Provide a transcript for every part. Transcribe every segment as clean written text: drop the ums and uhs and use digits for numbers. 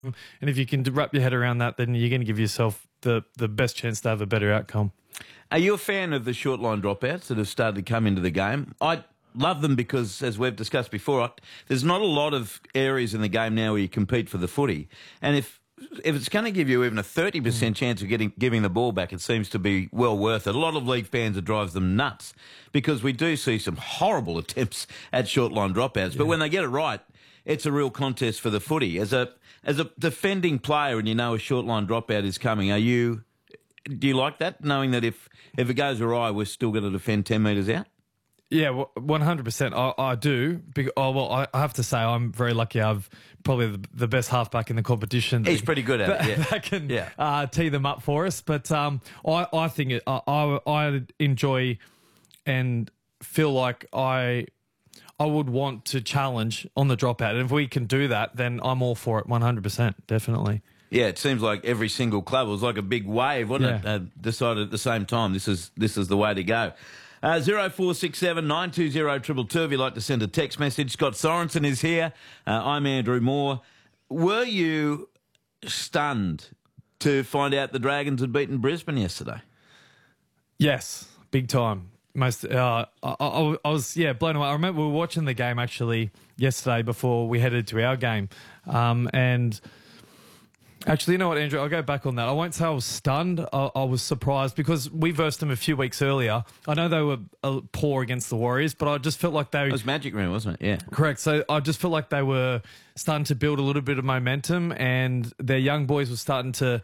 And if you can wrap your head around that, then you're going to give yourself the best chance to have a better outcome. Are you a fan of the short line dropouts that have started to come into the game? I love them because, as we've discussed before, there's not a lot of areas in the game now where you compete for the footy. And if it's going to give you even a 30% chance of giving the ball back, it seems to be well worth it. A lot of league fans, it drives them nuts because we do see some horrible attempts at short line dropouts. Yeah. But when they get it right, it's a real contest for the footy. As a defending player and you know a short line dropout is coming, do you like that, knowing that if it goes awry, we're still going to defend 10 metres out? Yeah, 100%. I do. I have to say I'm very lucky. I've probably the best halfback in the competition. He's pretty good at it, yeah. That can tee them up for us. But I think I enjoy and feel like I would want to challenge on the dropout. And if we can do that, then I'm all for it 100%, definitely. Yeah, it seems like every single club, it was like a big wave, wasn't it? Decided at the same time, this is the way to go. 0467 920 222 if you'd like to send a text message. Scott Sorensen is here. I'm Andrew Moore. Were you stunned to find out the Dragons had beaten Brisbane yesterday? Yes, big time. I was blown away. I remember we were watching the game actually yesterday before we headed to our game, and actually, you know what, Andrew? I'll go back on that. I won't say I was stunned. I was surprised because we versed them a few weeks earlier. I know they were poor against the Warriors, but I just felt like they... It was Magic Room, wasn't it? Yeah. Correct. So I just felt like they were starting to build a little bit of momentum and their young boys were starting to...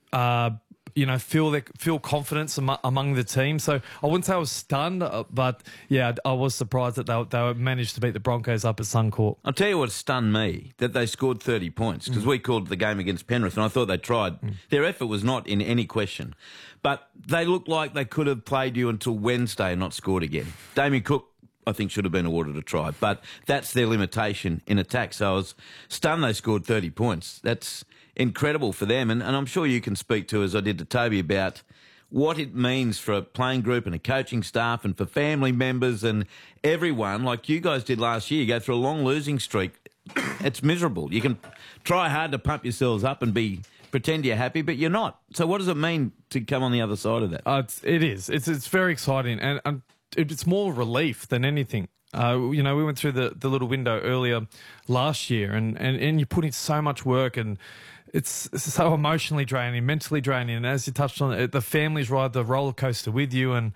feel confidence among the team. So I wouldn't say I was stunned, but yeah, I was surprised that they managed to beat the Broncos up at Suncorp. I'll tell you what stunned me, that they scored 30 points, because we called the game against Penrith and I thought they tried. Their effort was not in any question. But they looked like they could have played you until Wednesday and not scored again. Damien Cook, I think, should have been awarded a try, but that's their limitation in attack. So I was stunned they scored 30 points. That's incredible for them. And I'm sure you can speak to, as I did to Toby, about what it means for a playing group and a coaching staff and for family members and everyone, like you guys did last year. You go through a long losing streak. It's miserable. You can try hard to pump yourselves up and pretend you're happy, but you're not. So what does it mean to come on the other side of that? It is. It's very exciting. And it's more relief than anything. We went through the little window earlier last year and you put in so much work and it's so emotionally draining, mentally draining. And as you touched on, the families ride the roller coaster with you and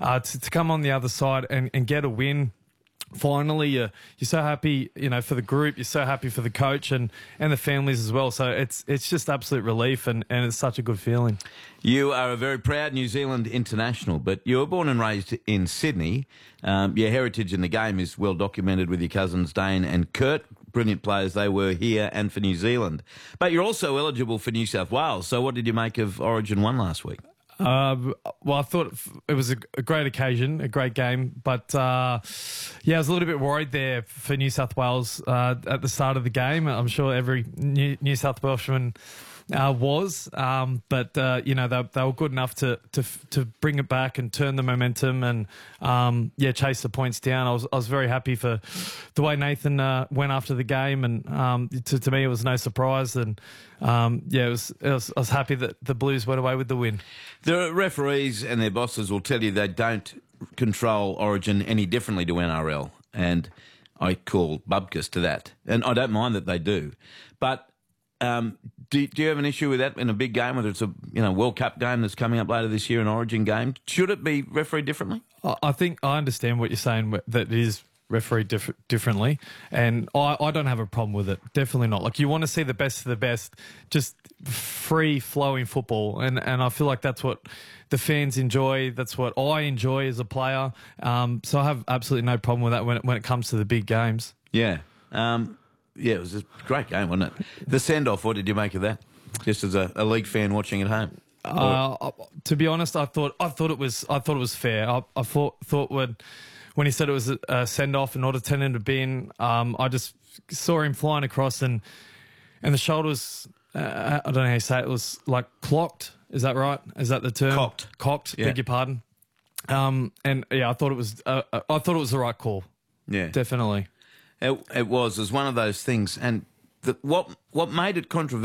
to come on the other side and get a win. Finally, you're so happy, for the group. You're so happy for the coach and the families as well. So it's just absolute relief and it's such a good feeling. You are a very proud New Zealand international, but you were born and raised in Sydney. Your heritage in the game is well documented with your cousins Dane and Kurt. Brilliant players they were here and for New Zealand. But you're also eligible for New South Wales. So what did you make of Origin 1 last week? Well, I thought it was a great occasion, a great game, but I was a little bit worried there for New South Wales at the start of the game. I'm sure every New South Welshman was, but they were good enough to bring it back and turn the momentum and chase the points down. I was very happy for the way Nathan went after the game, and to me it was no surprise. And I was happy that the Blues went away with the win. The referees and their bosses will tell you they don't control Origin any differently to NRL, and I call bubkus to that, and I don't mind that they do, but. Do you have an issue with that in a big game, whether it's a World Cup game that's coming up later this year, an Origin game? Should it be refereed differently? I think I understand what you're saying, that it is refereed differently, and I don't have a problem with it. Definitely not. Like, you want to see the best of the best, just free-flowing football, and I feel like that's what the fans enjoy. That's what I enjoy as a player. So I have absolutely no problem with that when it comes to the big games. Yeah. Yeah, it was a great game, wasn't it? The send-off, what did you make of that? Just as a league fan watching at home. To be honest, I thought it was fair. I thought when he said it was a send-off and not a 10 into bin, I just saw him flying across and the shoulders. I don't know how you say it. It was like clocked. Is that right? Is that the term? Cocked. Yeah. Beg your pardon. I thought it was the right call. Yeah, definitely. It was one of those things, and what made it controversial.